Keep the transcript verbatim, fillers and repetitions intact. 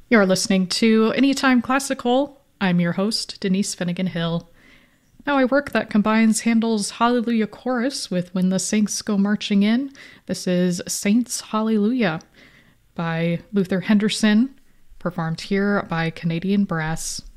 You're listening to Anytime Classical. I'm your host, Denise Finnegan Hill. Now I work that combines Handel's Hallelujah Chorus with When the Saints Go Marching In. This is Saints Hallelujah by Luther Henderson, performed here by Canadian Brass.